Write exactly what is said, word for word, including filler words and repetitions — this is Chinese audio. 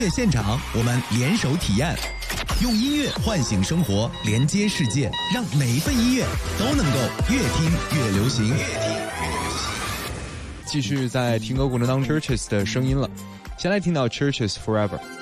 乐现场，我们联手体验，用音乐唤醒生活，连接世界，让每一份音乐都能够越听越流行。越听越流行。 继续在听歌过程当中 Churches 的声音了，先来听到 Churches Forever。